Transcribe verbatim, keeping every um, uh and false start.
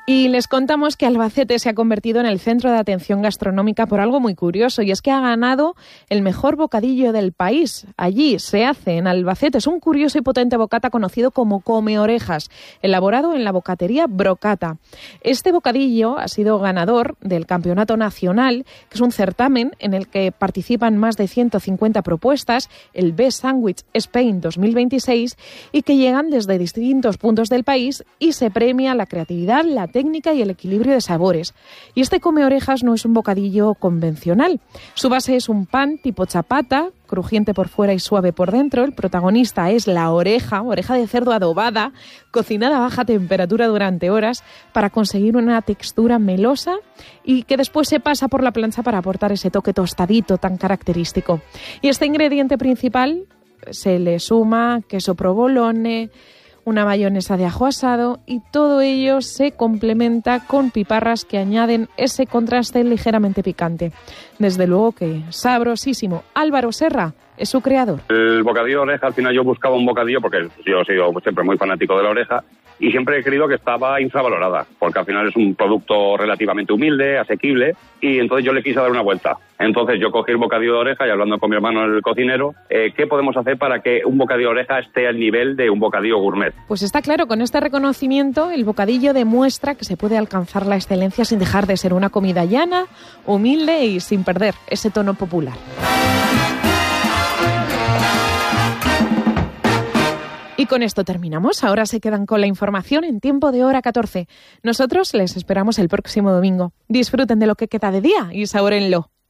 Y les contamos que Albacete se ha convertido en el centro de atención gastronómica por algo muy curioso, y es que ha ganado el mejor bocadillo del país. Allí se hace, en Albacete, es un curioso y potente bocata conocido como come orejas, elaborado en la bocatería Brocata. Este bocadillo ha sido ganador del Campeonato Nacional, que es un certamen en el que participan más de ciento cincuenta propuestas, el Best Sandwich Spain dos mil veintiséis, y que llegan desde distintos puntos del país y se premia la creatividad, la técnica y el equilibrio de sabores. Y este come orejas no es un bocadillo convencional. Su base es un pan tipo chapata, crujiente por fuera y suave por dentro. El protagonista es la oreja, oreja de cerdo adobada, cocinada a baja temperatura durante horas para conseguir una textura melosa y que después se pasa por la plancha para aportar ese toque tostadito tan característico. Y este ingrediente principal se le suma queso provolone, una mayonesa de ajo asado, y todo ello se complementa con piparras que añaden ese contraste ligeramente picante. Desde luego que sabrosísimo. Álvaro Serra es su creador. El bocadillo de oreja, al final yo buscaba un bocadillo, porque yo he sido siempre muy fanático de la oreja, y siempre he creído que estaba infravalorada, porque al final es un producto relativamente humilde, asequible, y entonces yo le quise dar una vuelta. Entonces yo cogí el bocadillo de oreja y, hablando con mi hermano, el cocinero, eh, ¿qué podemos hacer para que un bocadillo de oreja esté al nivel de un bocadillo gourmet? Pues está claro, con este reconocimiento el bocadillo demuestra que se puede alcanzar la excelencia sin dejar de ser una comida llana, humilde y sin perder ese tono popular. Y con esto terminamos. Ahora se quedan con la información en tiempo de hora catorce. Nosotros les esperamos el próximo domingo. Disfruten de lo que queda de día y sabórenlo.